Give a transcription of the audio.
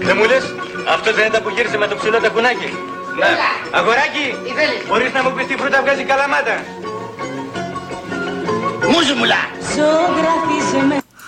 Δεν μου λες, αυτός δεν ήταν που γύρισε με το ψηλό τακουνάκι? Ναι. Αγοράκι, μπορείς να μου πεις τι φρούτα βγάζει καλαμάτα? Μουζουμουλά. Ζωγραφίζε με